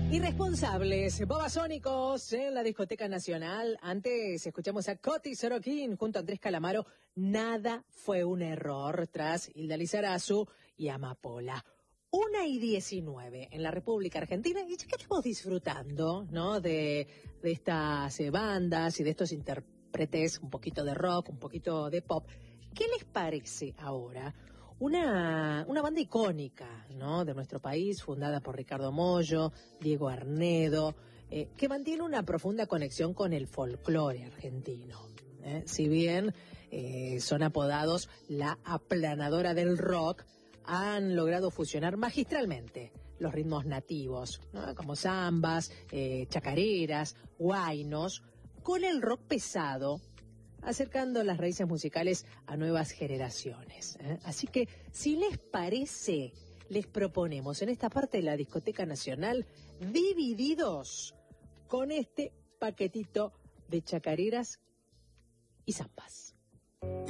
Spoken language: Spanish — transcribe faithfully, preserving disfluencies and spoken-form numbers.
Irresponsables, babasónicos en la discoteca nacional. Antes escuchamos a Coti Sorokin junto a Andrés Calamaro. Nada fue un error tras Hilda Lizarazu y Amapola. Una y diecinueve en la República Argentina. Y ya que estamos disfrutando, ¿no? De, de estas eh, bandas y de estos intérpretes, un poquito de rock, un poquito de pop. ¿Qué les parece ahora? Una, una banda icónica, ¿no? De nuestro país, fundada por Ricardo Mollo, Diego Arnedo, eh, que mantiene una profunda conexión con el folclore argentino. ¿eh? Si bien eh, son apodados la aplanadora del rock, han logrado fusionar magistralmente los ritmos nativos, ¿no? Como zambas, eh, chacareras, huaynos, con el rock pesado, acercando las raíces musicales a nuevas generaciones. ¿eh? Así que, si les parece, les proponemos en esta parte de la Discoteca Nacional, divididos con este paquetito de chacareras y zambas.